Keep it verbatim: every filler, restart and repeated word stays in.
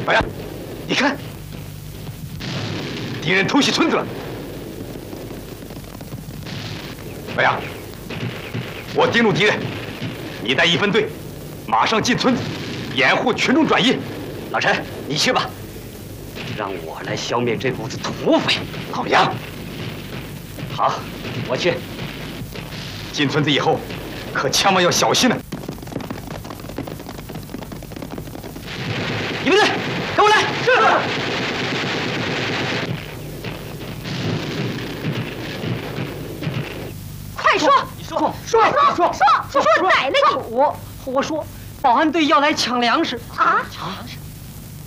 白杨，你看，敌人偷袭村子了。白杨，我盯住敌人，你带一分队，马上进村子，掩护群众转移。 老陈，你去吧，让我来消灭这股子土匪。 老杨， 好，我去。 进村子以后，可千万要小心呢。 你们队，跟我来。是。 快说！ 你说， 说说说说说，奶奶你！ 我我说，保安队要来抢粮食啊！ 抢粮食！